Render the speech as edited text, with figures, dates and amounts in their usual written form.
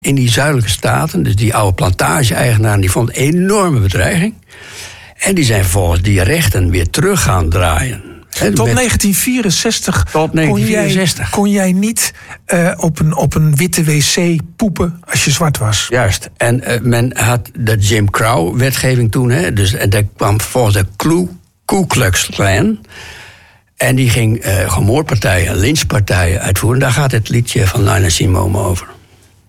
in die zuidelijke staten, dus die oude plantage-eigenaren, die vond een enorme bedreiging. En die zijn volgens die rechten weer terug gaan draaien. Tot 1964, tot 1964 kon jij niet op een witte wc poepen als je zwart was. Juist. En men had de Jim Crow-wetgeving toen. En daar kwam volgens de Ku Klux Klan. En die ging moordpartijen, lynchpartijen uitvoeren. Daar gaat het liedje van Nina Simone over.